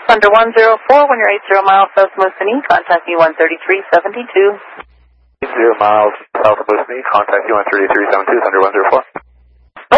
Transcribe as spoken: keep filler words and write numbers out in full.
Thunder one zero four, when you're eighty miles south of Moosonee, contact me one thirty-three seventy-two. eighty miles south of Moosonee, contact you one thirty-three seventy-two, Thunder one zero four.